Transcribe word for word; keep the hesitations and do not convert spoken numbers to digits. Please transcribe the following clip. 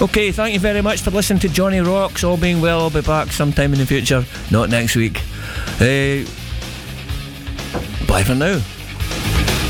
Okay, thank you very much for listening to Johnny Rocks. All being well, I'll be back sometime in the future. Not next week. Uh, bye for now.